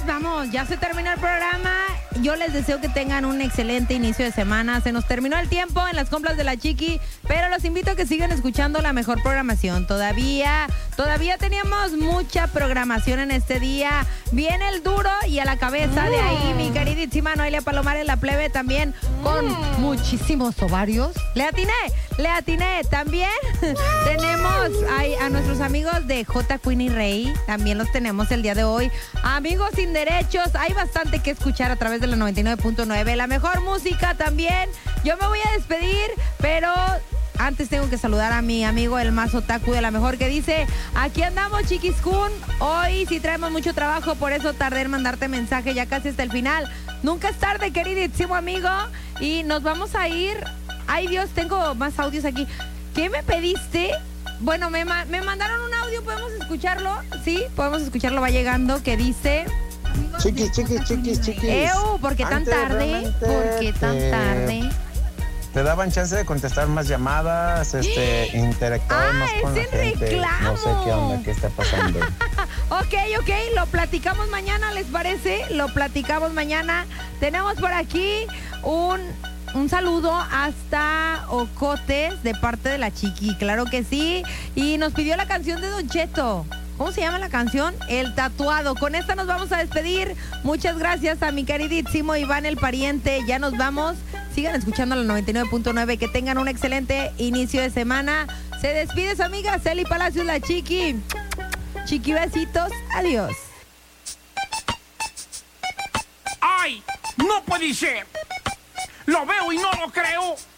vamos, ya se terminó el programa. Yo les deseo que tengan un excelente inicio de semana. Se nos terminó el tiempo en las compras de la Chiqui, pero los invito a que sigan escuchando la mejor programación. Todavía teníamos mucha programación en este día. Viene el duro y a la cabeza de ahí mi queridísima Noelia Palomares, la plebe, también con muchísimos ovarios. Le atiné. También tenemos a nuestros amigos de J. Queen y Rey. También los tenemos el día de hoy. Amigos sin derechos, hay bastante que escuchar a través de la 99.9. La mejor música también. Yo me voy a despedir, pero antes tengo que saludar a mi amigo el más otaku de la mejor, que dice: aquí andamos, Chiquis-kun. Hoy sí traemos mucho trabajo, por eso tardé en mandarte mensaje ya casi hasta el final. Nunca es tarde, queridísimo amigo. Y nos vamos a ir. Ay, Dios, tengo más audios aquí. ¿Qué me pediste? Bueno, me mandaron un audio, ¿podemos escucharlo? Sí, podemos escucharlo, va llegando, que dice... Chiquis. ¿Por qué tan tarde? ¿Por qué tan tarde? Te daban chance de contestar más llamadas, interactuar más con la gente. Reclamo. No sé qué onda, qué está pasando. Ok, lo platicamos mañana, ¿les parece? Lo platicamos mañana. Tenemos por aquí un saludo hasta Ocotes de parte de la Chiqui, claro que sí. Y nos pidió la canción de Don Cheto. ¿Cómo se llama la canción? El Tatuado. Con esta nos vamos a despedir. Muchas gracias a mi queridísimo Iván el Pariente. Ya nos vamos. Sigan escuchando la 99.9. Que tengan un excelente inicio de semana. Se despide su amiga Celi Palacios, la Chiqui. Chiqui, besitos. Adiós. ¡Ay! ¡No puede ser! ¡Lo veo y no lo creo!